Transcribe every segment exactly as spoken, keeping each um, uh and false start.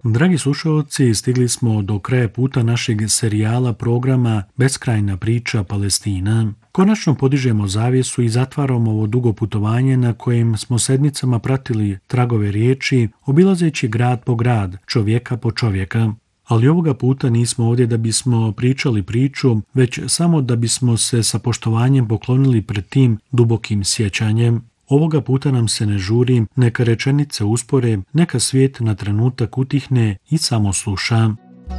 Dragi slušalci, stigli smo do kraja puta našeg serijala programa Beskrajna priča Palestina. Konačno podižemo zavjesu i zatvaramo ovo dugo putovanje na kojem smo sedmicama pratili tragove riječi, obilazeći grad po grad, čovjeka po čovjeka. Ali ovoga puta nismo ovdje da bismo pričali priču, već samo da bismo se sa poštovanjem poklonili pred tim dubokim sjećanjem. Ovoga puta nam se ne žuri, neka rečenice uspore, neka svijet na trenutak utihne i samo sluša.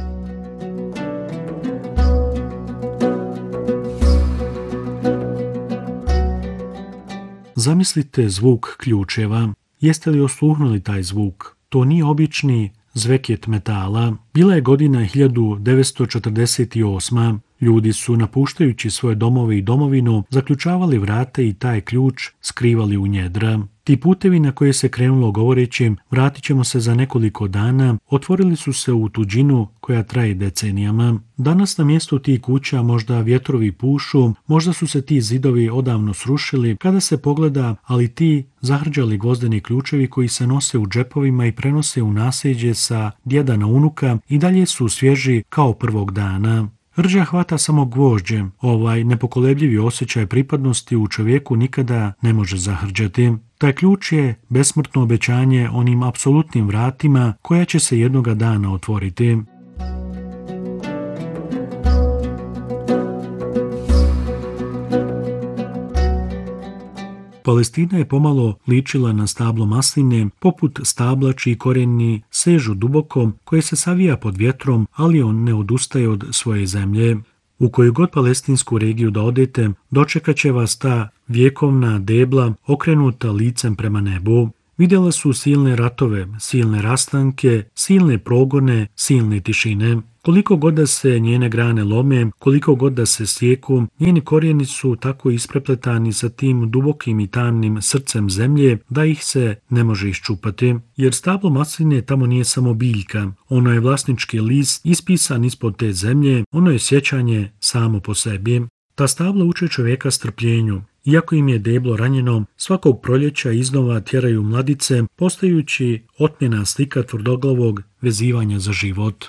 Zamislite zvuk ključeva. Jeste li osluhnuli taj zvuk? To nije obični zveket metala. Bila je godina hiljadu devetsto četrdeset osma. Ljudi su, napuštajući svoje domove i domovinu, zaključavali vrate i taj ključ skrivali u njedra. Ti putevi na koje se krenulo govoreći vratit ćemo se za nekoliko dana, otvorili su se u tuđinu koja traje decenijama. Danas na mjestu tih kuća možda vjetrovi pušu, možda su se ti zidovi odavno srušili kada se pogleda, ali ti zahrđali gvozdeni ključevi koji se nose u džepovima i prenose u nasljeđe sa djeda na unuka i dalje su svježi kao prvog dana. Rđa hvata samo gvožđe, ovaj nepokolebljivi osjećaj pripadnosti u čovjeku nikada ne može zahrđati. Taj ključ je besmrtno obećanje onim apsolutnim vratima koja će se jednoga dana otvoriti. Palestina je pomalo ličila na stablo masline, poput stabla čiji korijeni sežu duboko, koje se savija pod vjetrom, ali on ne odustaje od svoje zemlje. U koju god palestinsku regiju da odete, dočekat će vas ta vjekovna debla okrenuta licem prema nebu. Vidjela su silne ratove, silne rastanke, silne progone, silne tišine. Koliko god da se njene grane lome, koliko god da se sjeku, njeni korijeni su tako isprepletani sa tim dubokim i tamnim srcem zemlje da ih se ne može iščupati. Jer stablo masline tamo nije samo biljka, ono je vlasnički list ispisan ispod te zemlje, ono je sjećanje samo po sebi. Ta stabla uče čovjeka strpljenju. Iako im je deblo ranjeno, svakog proljeća iznova tjeraju mladice, postajući otmjena slika tvrdoglavog vezivanja za život.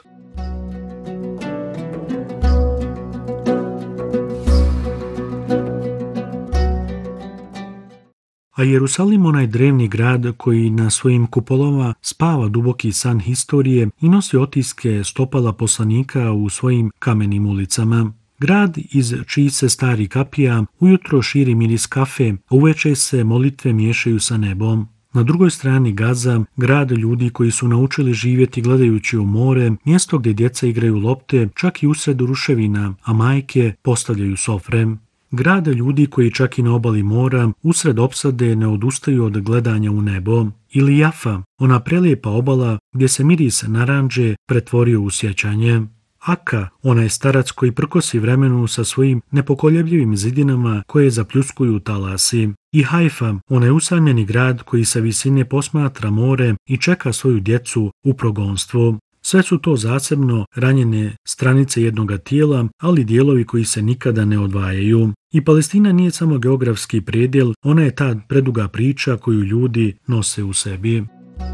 A Jerusalim, onaj drevni grad koji na svojim kupolama spava duboki san historije i nosi otiske stopala poslanika u svojim kamenim ulicama. Grad iz čijih se stari kapija ujutro širi miris kafe, a uveče se molitve miješaju sa nebom. Na drugoj strani Gaza, grad ljudi koji su naučili živjeti gledajući u more, mjesto gdje djeca igraju lopte, čak i usred ruševina, a majke postavljaju sofre. Grad ljudi koji čak i na obali mora, usred opsade ne odustaju od gledanja u nebo. Ili Jafa, ona prelijepa obala gdje se miris naranđe pretvorio u sjećanje. Aka, onaj starac koji prkosi vremenu sa svojim nepokoljebljivim zidinama koje zapljuskuju talasi. I Hajfa, onaj usamljeni grad koji sa visine posmatra more i čeka svoju djecu u progonstvu. Sve su to zasebno ranjene stranice jednoga tijela, ali dijelovi koji se nikada ne odvajaju. I Palestina nije samo geografski predjel, ona je ta preduga priča koju ljudi nose u sebi.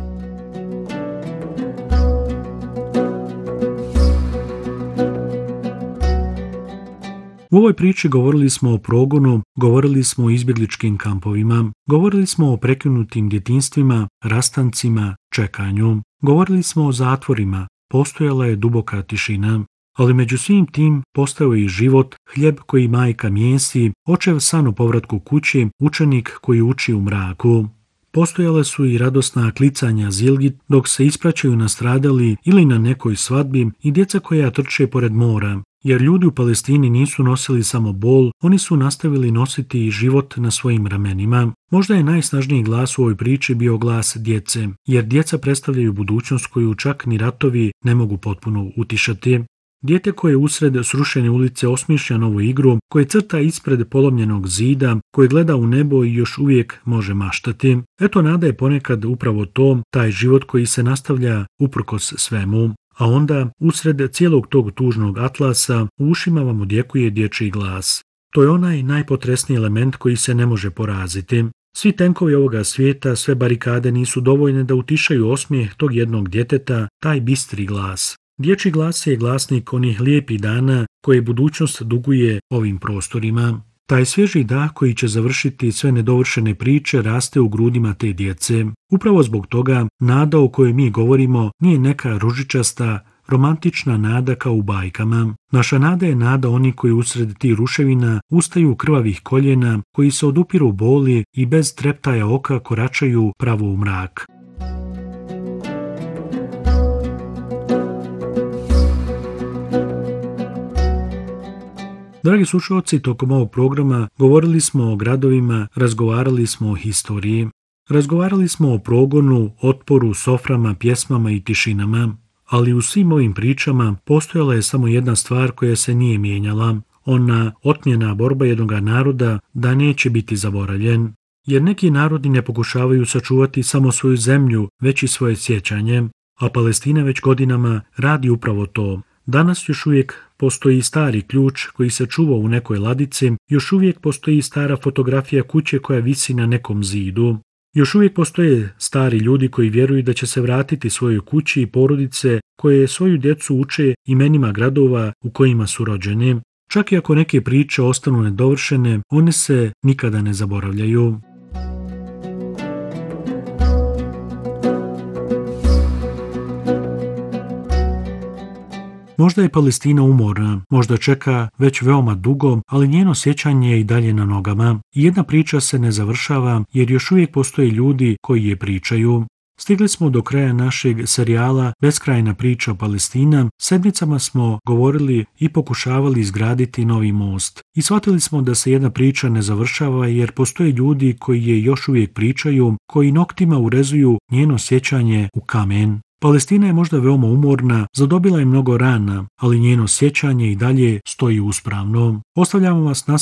U ovoj priči govorili smo o progonu, govorili smo o izbjegličkim kampovima, govorili smo o prekinutim djetinstvima, rastancima, čekanju. Govorili smo o zatvorima, postojala je duboka tišina, ali među svim tim postao je i život, hljeb koji majka mijesi, očev san o povratku kući, učenik koji uči u mraku. Postojala su i radosna klicanja zilgi dok se ispraćaju nastradali ili na nekoj svadbi i djeca koja trče pored mora. Jer ljudi u Palestini nisu nosili samo bol, oni su nastavili nositi i život na svojim ramenima. Možda je najsnažniji glas u ovoj priči bio glas djece, jer djeca predstavljaju budućnost koju čak ni ratovi ne mogu potpuno utišati. Dijete koje usred srušene ulice osmišlja novu igru, koje crta ispred polomljenog zida, koje gleda u nebo i još uvijek može maštati. Eto, nada je ponekad upravo to, taj život koji se nastavlja uprkos svemu. A onda, usred cijelog tog tužnog atlasa, u ušima vam odjekuje dječji glas. To je onaj najpotresniji element koji se ne može poraziti. Svi tenkovi ovoga svijeta, sve barikade nisu dovoljne da utišaju osmijeh tog jednog djeteta, taj bistri glas. Dječji glas je glasnik onih lijepih dana koje budućnost duguje ovim prostorima. Taj svježi dah koji će završiti sve nedovršene priče raste u grudima te djece. Upravo zbog toga nada o kojoj mi govorimo nije neka ružičasta, romantična nada kao u bajkama. Naša nada je nada oni koji usred tih ruševina ustaju krvavih koljena, koji se odupiru boli i bez treptaja oka koračaju pravo u mrak. Dragi slušalci, tokom ovog programa govorili smo o gradovima, razgovarali smo o historiji. Razgovarali smo o progonu, otporu, soframa, pjesmama i tišinama. Ali u svim ovim pričama postojala je samo jedna stvar koja se nije mijenjala, ona otmjena borba jednog naroda da neće biti zaboravljen. Jer neki narodi ne pokušavaju sačuvati samo svoju zemlju, već i svoje sjećanje, a Palestina već godinama radi upravo to. Danas još uvijek postoji stari ključ koji se čuva u nekoj ladici, još uvijek postoji stara fotografija kuće koja visi na nekom zidu. Još uvijek postoje stari ljudi koji vjeruju da će se vratiti svojoj kući i porodice koje svoju djecu uče imenima gradova u kojima su rođeni. Čak i ako neke priče ostanu nedovršene, one se nikada ne zaboravljaju. Možda je Palestina umorna, možda čeka već veoma dugo, ali njeno sjećanje je i dalje na nogama. I jedna priča se ne završava jer još uvijek postoje ljudi koji je pričaju. Stigli smo do kraja našeg serijala Beskrajna priča Palestina. Sedmicama smo govorili i pokušavali izgraditi novi most. I shvatili smo da se jedna priča ne završava jer postoje ljudi koji je još uvijek pričaju, koji noktima urezuju njeno sjećanje u kamen. Palestina je možda veoma umorna, zadobila je mnogo rana, ali njeno sjećanje i dalje stoji uspravno. Ostavljamo vas na